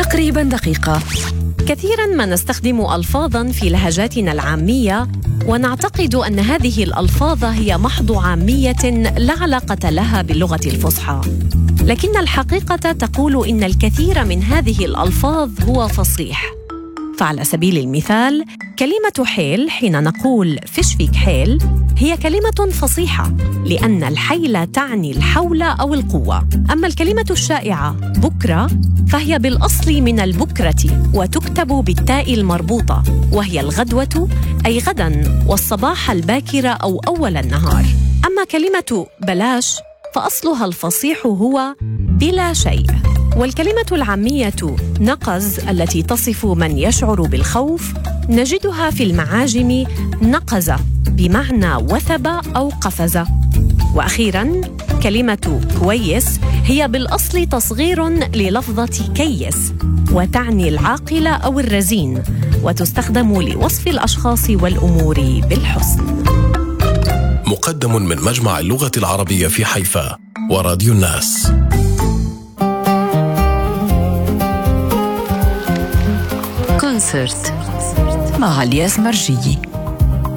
تقريباً دقيقة. كثيراً ما نستخدم ألفاظاً في لهجاتنا العامية ونعتقد أن هذه الألفاظ هي محض عامية لا علاقة لها باللغة الفصحى، لكن الحقيقة تقول إن الكثير من هذه الألفاظ هو فصيح. فعلى سبيل المثال، كلمة حيل حين نقول فيش فيك حيل هي كلمة فصيحة، لأن الحيل تعني الحول أو القوة. أما الكلمة الشائعة بكرة فهي بالأصل من البكرة وتكتب بالتاء المربوطة، وهي الغدوة أي غداً والصباح الباكر أو أول النهار. أما كلمة بلاش فأصلها الفصيح هو بلا شيء. والكلمة العامية نقز التي تصف من يشعر بالخوف نجدها في المعاجم نقز بمعنى وثب أو قفز. وأخيراً كلمة كويس هي بالأصل تصغير للفظة كيس وتعني العاقل أو الرزين، وتستخدم لوصف الأشخاص والأمور بالحسن. مقدم من مجمع اللغة العربية في حيفا وراديو الناس. كونسرت مع الياس مرجية.